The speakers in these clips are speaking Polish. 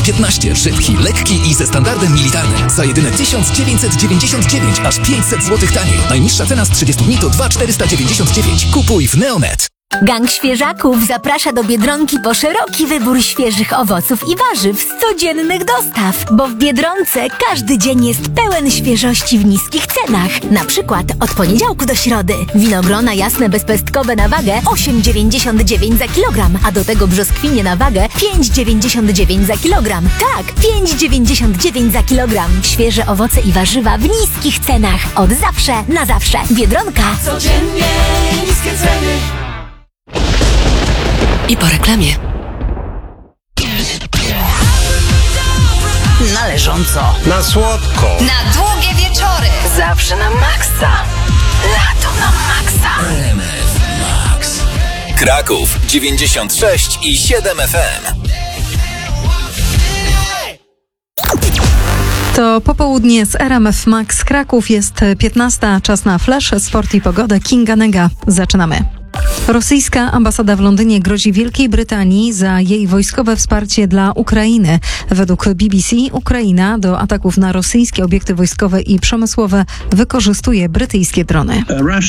15, szybki, lekki i ze standardem militarnym. Za jedyne 1999, aż 500 zł taniej. Najniższa cena z 30 dni to 2,499. Kupuj w Neonet. Gang świeżaków zaprasza do Biedronki po szeroki wybór świeżych owoców i warzyw z codziennych dostaw, bo w Biedronce każdy dzień jest pełen świeżości w niskich cenach. Na przykład od poniedziałku do środy winogrona jasne bezpestkowe na wagę 8,99 za kilogram, a do tego brzoskwinie na wagę 5,99 za kilogram. Tak, 5,99 za kilogram. Świeże owoce i warzywa w niskich cenach. Od zawsze na zawsze. Biedronka. Codziennie niskie ceny. I po reklamie. Na leżąco. Na słodko. Na długie wieczory. Zawsze na maksa. Lato na maksa. RMF Max. Kraków 96 i 7 FM. To popołudnie z RMF Max Kraków. Jest 15, czas na flash, sport i pogodę. Kinga Nega. Zaczynamy. Rosyjska ambasada w Londynie grozi Wielkiej Brytanii za jej wojskowe wsparcie dla Ukrainy. Według BBC Ukraina do ataków na rosyjskie obiekty wojskowe i przemysłowe wykorzystuje brytyjskie drony.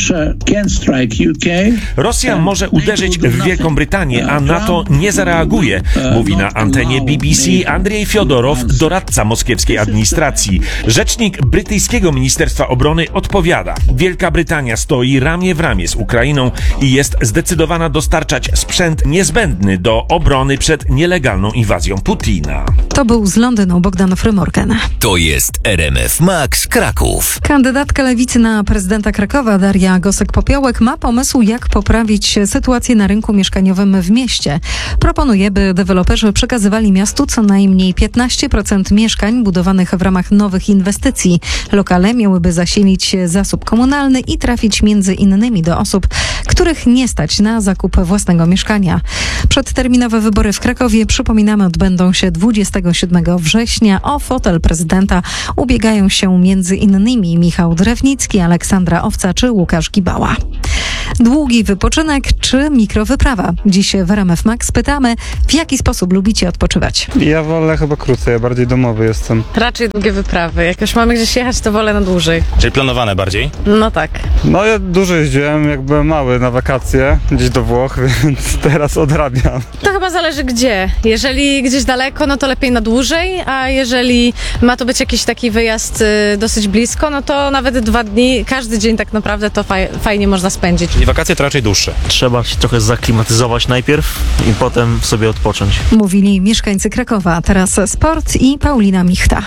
Rosja może uderzyć w Wielką Brytanię, a NATO nie zareaguje, mówi na antenie BBC Andrzej Fiodorow, doradca moskiewskiej administracji. Rzecznik brytyjskiego Ministerstwa Obrony odpowiada: Wielka Brytania stoi ramię w ramię z Ukrainą i jest zdecydowana dostarczać sprzęt niezbędny do obrony przed nielegalną inwazją Putina. To był z Londynu Bogdan Frymorken. To jest RMF Max Kraków. Kandydatka Lewicy na prezydenta Krakowa Daria Gosek-Popiołek ma pomysł, jak poprawić sytuację na rynku mieszkaniowym w mieście. Proponuje, by deweloperzy przekazywali miastu co najmniej 15% mieszkań budowanych w ramach nowych inwestycji. Lokale miałyby zasilić zasób komunalny i trafić między innymi do osób, których nie stać na zakup własnego mieszkania. Przedterminowe wybory w Krakowie, przypominamy, odbędą się 27 września. O fotel prezydenta ubiegają się między innymi Michał Drewnicki, Aleksandra Owca czy Łukasz Gibała. Długi wypoczynek czy mikrowyprawa? Dziś w RMF Max pytamy, w jaki sposób lubicie odpoczywać? Ja wolę chyba krócej, ja bardziej domowy jestem. Raczej długie wyprawy. Jak już mamy gdzieś jechać, to wolę na dłużej. Czyli planowane bardziej? No tak. No ja dużo jeździłem, jak byłem mały na wakacje, gdzieś do Włoch, więc teraz odrabiam. To chyba zależy gdzie. Jeżeli gdzieś daleko, no to lepiej na dłużej, a jeżeli ma to być jakiś taki wyjazd dosyć blisko, no to nawet 2 dni, każdy dzień tak naprawdę to fajnie można spędzić. I wakacje to raczej dłuższe. Trzeba się trochę zaklimatyzować najpierw i potem sobie odpocząć. Mówili mieszkańcy Krakowa. Teraz sport i Paulina Michta.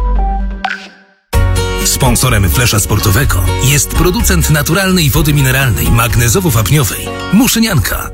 Sponsorem flesza sportowego jest producent naturalnej wody mineralnej magnezowo-wapniowej Muszynianka.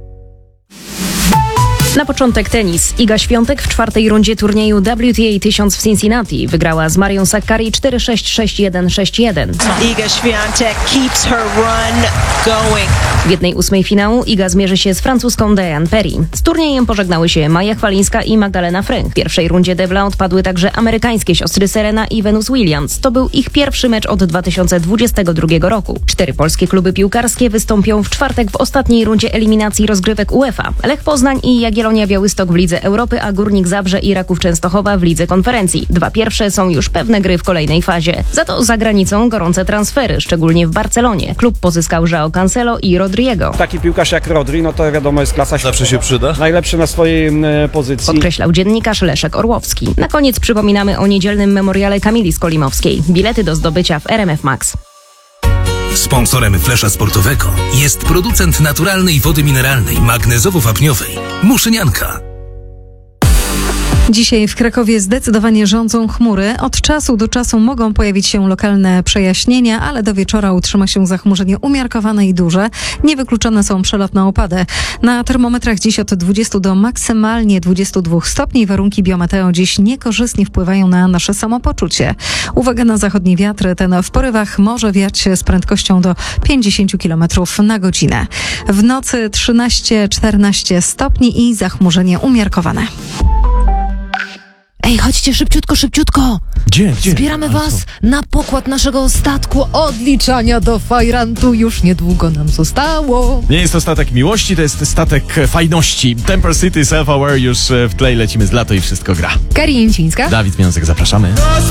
Na początek tenis. Iga Świątek w 4. rundzie turnieju WTA 1000 w Cincinnati wygrała z Marią Sakkari 4-6, 6-1, 6-1. Iga Świątek keeps her run going. W 1/8 finału Iga zmierzy się z francuską Diane Perry. Z turniejem pożegnały się Maja Chwalińska i Magdalena Fręch. W pierwszej rundzie debla odpadły także amerykańskie siostry Serena i Venus Williams. To był ich pierwszy mecz od 2022 roku. 4 polskie kluby piłkarskie wystąpią w czwartek w ostatniej rundzie eliminacji rozgrywek UEFA. Lech Poznań i Jagiellonia Białystok w Lidze Europy, a Górnik Zabrze i Raków Częstochowa w Lidze Konferencji. 2 pierwsze są już pewne gry w kolejnej fazie. Za to za granicą gorące transfery, szczególnie w Barcelonie. Klub pozyskał João Cancelo i Rodrigo. Taki piłkarz jak Rodri, no to wiadomo, jest klasa. Zawsze się przyda. Najlepszy na swojej pozycji. Podkreślał dziennikarz Leszek Orłowski. Na koniec przypominamy o niedzielnym memoriale Kamili Skolimowskiej. Bilety do zdobycia w RMF Max. Sponsorem flesza sportowego jest producent naturalnej wody mineralnej magnezowo-wapniowej Muszynianka. Dzisiaj w Krakowie zdecydowanie rządzą chmury. Od czasu do czasu mogą pojawić się lokalne przejaśnienia, ale do wieczora utrzyma się zachmurzenie umiarkowane i duże. Niewykluczone są przelotne opady. Na termometrach dziś od 20 do maksymalnie 22 stopni. Warunki biometeo dziś niekorzystnie wpływają na nasze samopoczucie. Uwaga na zachodni wiatr. Ten w porywach może wiać z prędkością do 50 km na godzinę. W nocy 13-14 stopni i zachmurzenie umiarkowane. Ej, chodźcie szybciutko, szybciutko! Gdzie? Zbieramy was na pokład naszego statku odliczania do Fajrantu. Już niedługo nam zostało. Nie jest to statek miłości, to jest statek fajności. Temper City, Self-Aware już w tle, lecimy z lato i wszystko gra. Karin Cińska. Dawid Miąsek, zapraszamy.